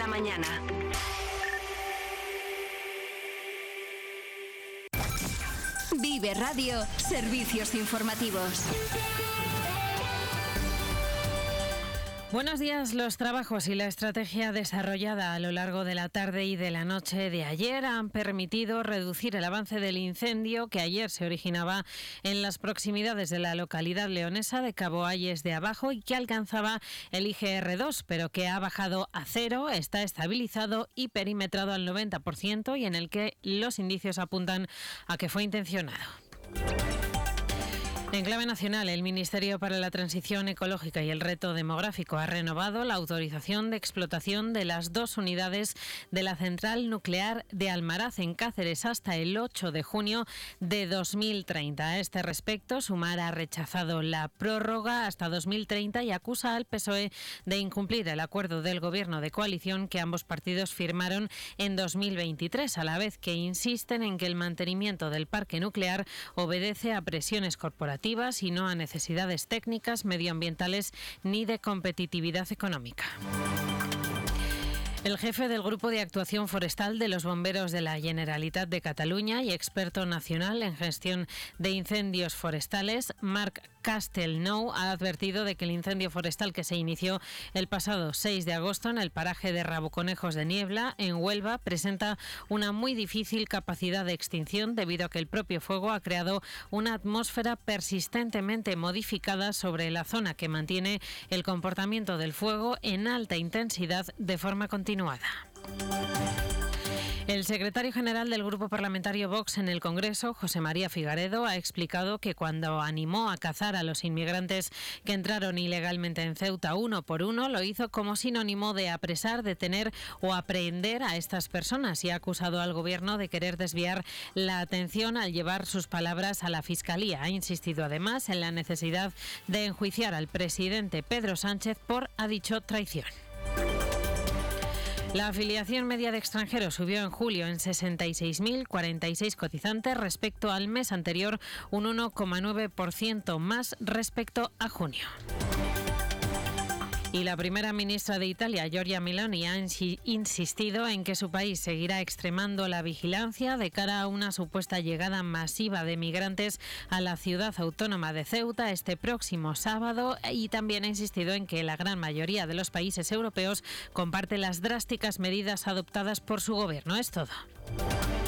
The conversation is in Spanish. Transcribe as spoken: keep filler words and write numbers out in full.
la mañana. Vive Radio, servicios informativos. Buenos días. Los trabajos y la estrategia desarrollada a lo largo de la tarde y de la noche de ayer han permitido reducir el avance del incendio que ayer se originaba en las proximidades de la localidad leonesa de Cabo Ayes de Abajo y que alcanzaba el I G R dos, pero que ha bajado a cero, está estabilizado y perimetrado al noventa por ciento y en el que los indicios apuntan a que fue intencionado. En clave nacional, el Ministerio para la Transición Ecológica y el Reto Demográfico ha renovado la autorización de explotación de las dos unidades de la central nuclear de Almaraz en Cáceres hasta el ocho de junio de dos mil treinta. A este respecto, Sumar ha rechazado la prórroga hasta dos mil treinta y acusa al P S O E de incumplir el acuerdo del Gobierno de coalición que ambos partidos firmaron en dos mil veintitrés, a la vez que insisten en que el mantenimiento del parque nuclear obedece a presiones corporativas y no a necesidades técnicas, medioambientales ni de competitividad económica. El jefe del Grupo de Actuación Forestal de los Bomberos de la Generalitat de Cataluña y experto nacional en gestión de incendios forestales, Marc Castelnou, ha advertido de que el incendio forestal que se inició el pasado seis de agosto en el paraje de Raboconejos de Niebla, en Huelva, presenta una muy difícil capacidad de extinción debido a que el propio fuego ha creado una atmósfera persistentemente modificada sobre la zona que mantiene el comportamiento del fuego en alta intensidad de forma continua. El secretario general del Grupo Parlamentario Vox en el Congreso, José María Figaredo, ha explicado que cuando animó a cazar a los inmigrantes que entraron ilegalmente en Ceuta uno por uno, lo hizo como sinónimo de apresar, detener o aprehender a estas personas y ha acusado al Gobierno de querer desviar la atención al llevar sus palabras a la Fiscalía. Ha insistido además en la necesidad de enjuiciar al presidente Pedro Sánchez por, ha dicho, traición. La afiliación media de extranjeros subió en julio en sesenta y seis mil cuarenta y seis cotizantes respecto al mes anterior, un uno coma nueve por ciento más respecto a junio. Y la primera ministra de Italia, Giorgia Meloni, ha insistido en que su país seguirá extremando la vigilancia de cara a una supuesta llegada masiva de migrantes a la ciudad autónoma de Ceuta este próximo sábado y también ha insistido en que la gran mayoría de los países europeos comparte las drásticas medidas adoptadas por su gobierno. Es todo.